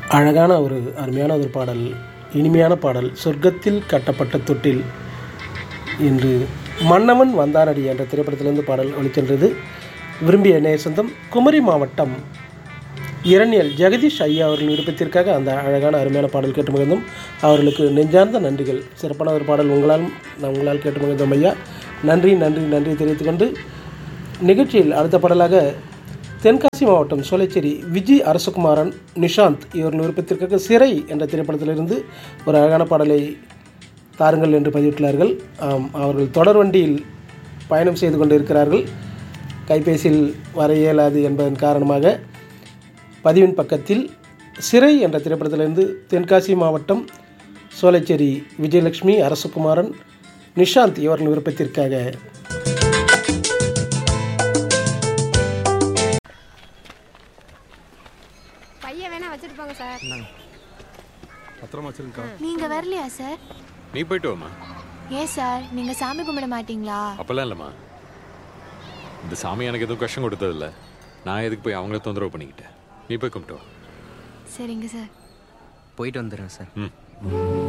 அழகான ஒரு அருமையான ஒரு பாடல், இனிமையான பாடல். சொர்க்கத்தில் கட்டப்பட்ட தொட்டில் என்று மன்னவன் வந்தானடி என்ற திரைப்படத்திலிருந்து பாடல் ஒலிக்கின்றது. விரும்பிய நேசந்தம் குமரி மாவட்டம் இரணியல் ஜெகதீஷ் ஐயா அவர்கள் விருப்பத்திற்காக அந்த அழகான அருமையான பாடல் கேட்டு மகிழ்ந்தோம். அவர்களுக்கு நெஞ்சார்ந்த நன்றிகள். சிறப்பான ஒரு பாடல் உங்களால் கேட்டு மகிழ்ந்தோம் ஐயா. நன்றி நன்றி நன்றி தெரிவித்துக்கொண்டு நிகழ்ச்சியில் அடுத்த பாடலாக தென்காசி மாவட்டம் சோலைச்சேரி விஜய் அரசகுமாரன் நிஷாந்த் இவர்கள் விருப்பத்திற்காக சிறை என்ற திரைப்படத்திலிருந்து ஒரு அழகான பாடலை தாருங்கள் என்று பதிவிட்டுள்ளார்கள். அவர்கள் தொடர் வண்டியில் பயணம் செய்து கொண்டு இருக்கிறார்கள். கைபேசியில் வர இயலாது என்பதன் காரணமாக பதிவின் பக்கத்தில் சிறை என்ற திரைப்படத்திலிருந்து தென்காசி மாவட்டம் சோலைச்சேரி விஜயலட்சுமி அரசகுமாரன் நிஷாந்த் இவர்கள் விருப்பத்திற்காக. வச்சிருப்பாங்க சார். பத்திரமா வச்சிருக்கா. நீங்க வரலையா சார்? நீ போயிட்டு வாமா. ஏன் சார் நீங்க சாமி கும்பிட மாட்டீங்களா? அப்பெல்லாம் இல்லம்மா, இந்த சாமி எனக்கு எதுவும் கஷ்டம் கொடுத்ததில்ல. நான் எதுக்கு போய் அவங்கள தொந்தரவு பண்ணிக்கிட்டேன். நீ போய் கும்பிட்டு வா. சரிங்க சார். போயிட்டு வந்துடுறேன் சார். ம்.